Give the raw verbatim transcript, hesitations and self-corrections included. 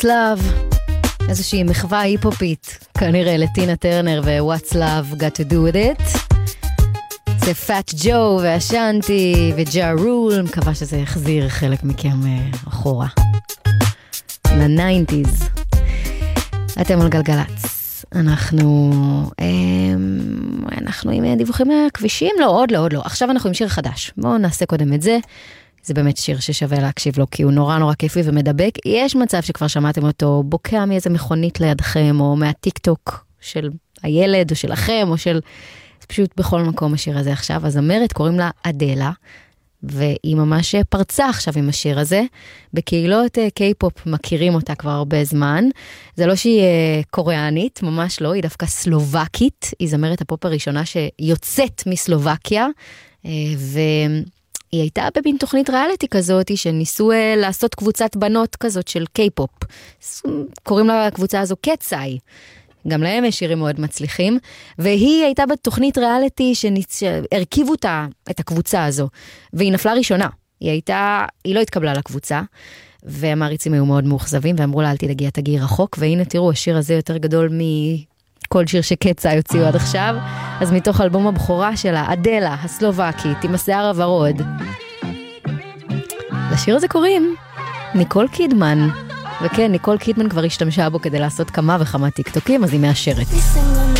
What's Love, איזושהי מחווה היפופית, כנראה לטינה טרנר ו-What's Love got to do with it. זה פאט ג'ו והשנטי וג'ה רול, מקווה שזה יחזיר חלק מכם אחורה. ל-ניינטיז. אתם על גלגלץ. אנחנו, אנחנו עם דיווחים מהכבישים? לא, עוד לא, עוד לא. עכשיו אנחנו עם שיר חדש. בואו נעשה קודם את זה. זה באמת שיר ששווה להקשיב לו, כי הוא נורא נורא כיפי ומדבק. יש מצב שכבר שמעתם אותו בוקע מאיזה מכונית לידכם, או מהטיק טוק של הילד, או שלכם, או של... זה פשוט בכל מקום השיר הזה עכשיו. הזמרת קוראים לה אדלה, והיא ממש פרצה עכשיו עם השיר הזה. בקהילות קיי-פופ מכירים אותה כבר הרבה זמן. זה לא שהיא קוריאנית, ממש לא, היא דווקא סלובקית. היא זמרת הפופ הראשונה שיוצאת מסלובקיה, והיא הייתה בבין תוכנית ריאליטי כזאת, שניסו לעשות קבוצת בנות כזאת של קיי-פופ. קוראים לה קבוצה הזו קצאי. גם להם יש שירים מאוד מצליחים, והיא הייתה בתוכנית ריאליטי שהרכיבו אותה, את הקבוצה הזו, והיא נפלה ראשונה. היא הייתה, היא לא התקבלה לקבוצה, והמעריצים היו מאוד מאוכזבים, ואמרו לה, אל תדאגי, תגיעי רחוק, והנה תראו, השיר הזה יותר גדול מכל שיר שקצה יוציאו עד עכשיו, אז מתוך אלבום הבכורה שלה, אדלה, הסלובקית, עם השיער הוורוד. לשיר הזה קוראים ניקול קידמן. וכן, ניקול קידמן כבר השתמשה בו כדי לעשות כמה וכמה טיקטוקים, אז היא מאשרת.